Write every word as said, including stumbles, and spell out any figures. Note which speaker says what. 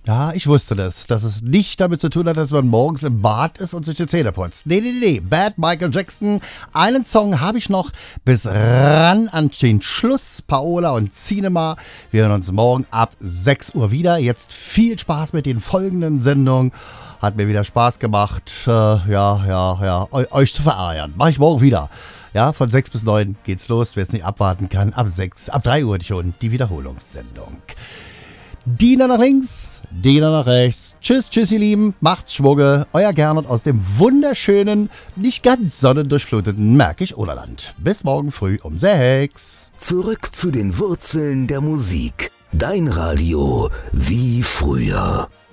Speaker 1: Ja, ich wusste das, dass es nicht damit zu tun hat, dass man morgens im Bad ist und sich die Zähne putzt. Nee, nee, nee, nee. Bad Michael Jackson. Einen Song habe ich noch bis ran an den Schluss. Paola und Cinema. Wir hören uns morgen ab sechs Uhr wieder. Jetzt viel Spaß mit den folgenden Sendungen. Hat mir wieder Spaß gemacht, äh, ja, ja, ja, eu- euch zu verärgern. Mach ich morgen wieder. Ja, von sechs bis neun geht's los. Wer es nicht abwarten kann, ab sechs, ab drei Uhr schon die Wiederholungssendung. Dina nach links, Dina nach rechts. Tschüss, tschüss, ihr Lieben. Macht's Schwugge. Euer Gernot aus dem wunderschönen, nicht ganz sonnendurchfluteten Märkisch-Oderland. Bis morgen früh um sechs.
Speaker 2: Zurück zu den Wurzeln der Musik. Dein Radio wie früher.